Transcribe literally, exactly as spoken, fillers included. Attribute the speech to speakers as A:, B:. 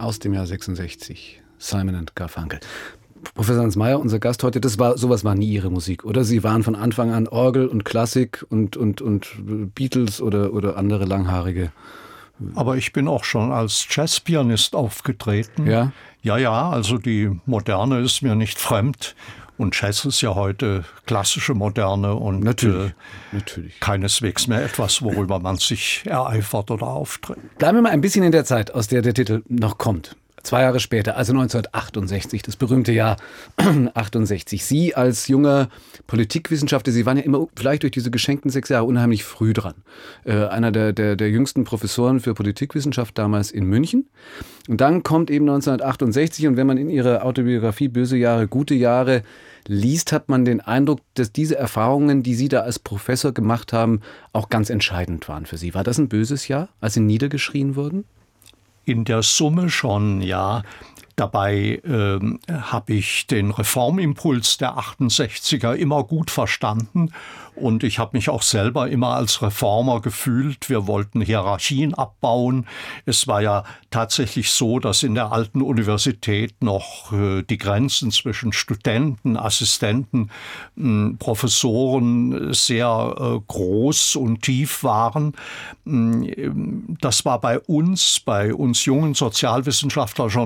A: aus dem Jahr sechsundsechzig. Simon and Garfunkel. Professor Hans Mayer, unser Gast heute, das war, sowas war nie Ihre Musik, oder? Sie waren von Anfang an Orgel und Klassik und, und, und Beatles oder, oder andere langhaarige.
B: Aber ich bin auch schon als Jazzpianist aufgetreten.
A: Ja?
B: Ja, ja, also die Moderne ist mir nicht fremd. Und Jazz ist ja heute klassische Moderne und
A: natürlich,
B: äh,
A: natürlich.
B: keineswegs mehr etwas, worüber man sich ereifert oder auftritt.
A: Bleiben wir mal ein bisschen in der Zeit, aus der der Titel noch kommt. Zwei Jahre später, also neunzehnhundertachtundsechzig, das berühmte Jahr achtundsechzig. Sie als junger Politikwissenschaftler, Sie waren ja immer vielleicht durch diese geschenkten sechs Jahre unheimlich früh dran. Äh, einer der, der, der jüngsten Professoren für Politikwissenschaft damals in München. Und dann kommt eben neunzehnhundertachtundsechzig und wenn man in Ihrer Autobiografie Böse Jahre, gute Jahre liest, hat man den Eindruck, dass diese Erfahrungen, die Sie da als Professor gemacht haben, auch ganz entscheidend waren für Sie. War das ein böses Jahr, als Sie niedergeschrien wurden?
B: In der Summe schon, ja. Dabei ähm, habe ich den Reformimpuls der achtundsechziger immer gut verstanden und ich habe mich auch selber immer als Reformer gefühlt. Wir wollten Hierarchien abbauen. Es war ja tatsächlich so, dass in der alten Universität noch äh, die Grenzen zwischen Studenten, Assistenten, äh, Professoren sehr äh, groß und tief waren. Das war bei uns, bei uns jungen Sozialwissenschaftlern,